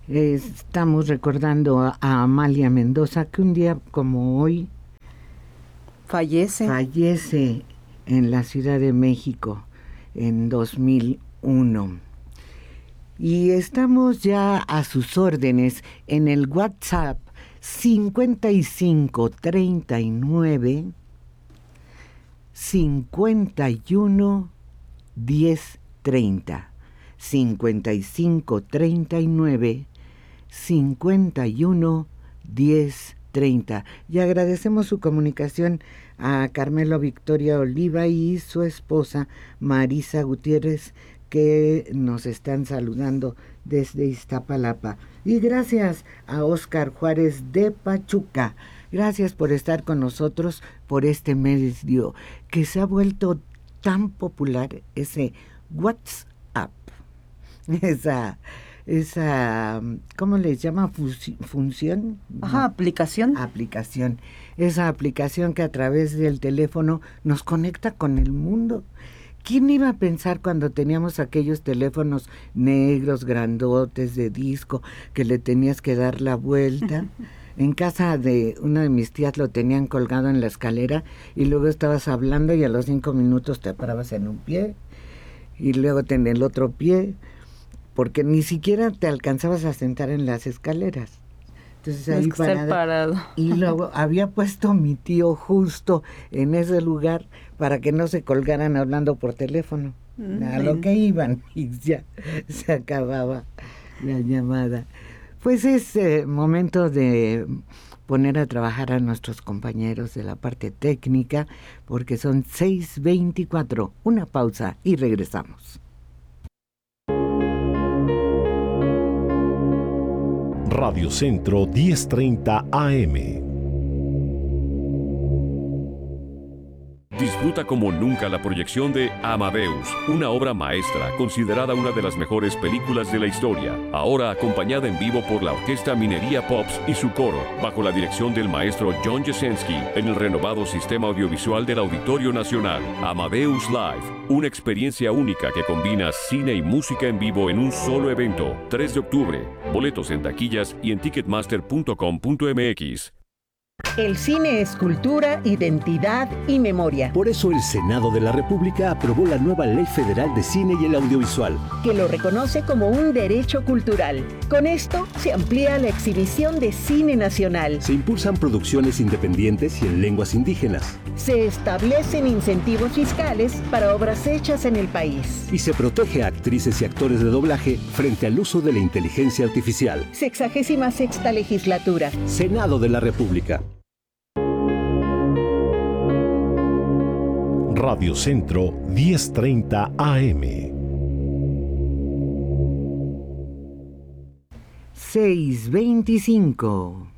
Estamos recordando a Amalia Mendoza, que un día como hoy fallece en la Ciudad de México en 2001. Y estamos ya a sus órdenes en el WhatsApp 5539 51 10 30. 5539 51 10 30. Y agradecemos su comunicación a Carmelo Victoria Oliva y su esposa Marisa Gutiérrez, que nos están saludando desde Iztapalapa. Y gracias a Óscar Juárez de Pachuca. Gracias por estar con nosotros por este medio que se ha vuelto tan popular, ese WhatsApp. Esa ¿cómo les llama? ¿Función? Ajá, aplicación. Aplicación. Esa aplicación que a través del teléfono nos conecta con el mundo. ¿Quién iba a pensar cuando teníamos aquellos teléfonos negros, grandotes, de disco, que le tenías que dar la vuelta? En casa de una de mis tías lo tenían colgado en la escalera y luego estabas hablando y a los 5 minutos te parabas en un pie y luego en el otro pie, porque ni siquiera te alcanzabas a sentar en las escaleras. Entonces ahí parado. Y luego había puesto mi tío justo en ese lugar para que no se colgaran hablando por teléfono. A lo que iban y ya se acababa la llamada. Pues es momento de poner a trabajar a nuestros compañeros de la parte técnica, porque son 6:24. Una pausa y regresamos. Radio Centro 1030 AM. Disfruta como nunca la proyección de Amadeus, una obra maestra considerada una de las mejores películas de la historia, ahora acompañada en vivo por la Orquesta Minería Pops y su coro, bajo la dirección del maestro John Jasenski, en el renovado sistema audiovisual del Auditorio Nacional. Amadeus Live, una experiencia única que combina cine y música en vivo en un solo evento. 3 de octubre, boletos en taquillas y en ticketmaster.com.mx. El cine es cultura, identidad y memoria. Por eso el Senado de la República aprobó la nueva Ley Federal de Cine y el Audiovisual, que lo reconoce como un derecho cultural. Con esto se amplía la exhibición de cine nacional. Se impulsan producciones independientes y en lenguas indígenas. Se establecen incentivos fiscales para obras hechas en el país. Y se protege a actrices y actores de doblaje frente al uso de la inteligencia artificial. 66ª legislatura. Senado de la República. Radio Centro 1030 AM. 6:25.